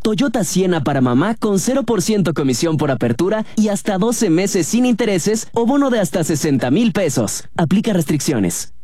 Toyota Siena para mamá con 0% comisión por apertura y hasta 12 meses sin intereses o bono de hasta 60,000 pesos. Aplica restricciones.